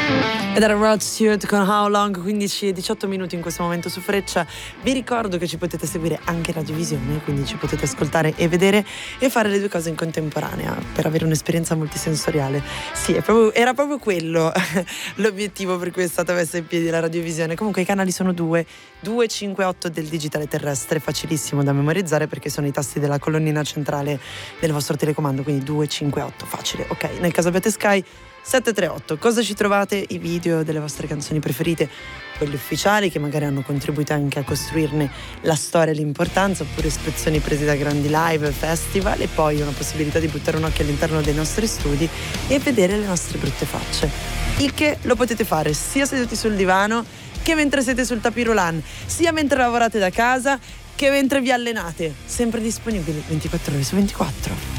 Ed era Rod Stewart con How Long, 15 e 18 minuti in questo momento su Freccia. Vi ricordo che ci potete seguire anche in radiovisione, quindi ci potete ascoltare e vedere e fare le due cose in contemporanea per avere un'esperienza multisensoriale. Sì, era proprio quello l'obiettivo per cui è stata messa in piedi la radiovisione. Comunque i canali sono 258 del digitale terrestre, facilissimo da memorizzare perché sono i tasti della colonnina centrale del vostro telecomando, quindi 258, facile. Ok, nel caso abbiate Sky 738. Cosa ci trovate? I video delle vostre canzoni preferite, quelli ufficiali che magari hanno contribuito anche a costruirne la storia e l'importanza, oppure ispezioni prese da grandi live, festival, e poi una possibilità di buttare un occhio all'interno dei nostri studi e vedere le nostre brutte facce. Il che lo potete fare sia seduti sul divano che mentre siete sul tapis roulant, sia mentre lavorate da casa che mentre vi allenate, sempre disponibili 24 ore su 24.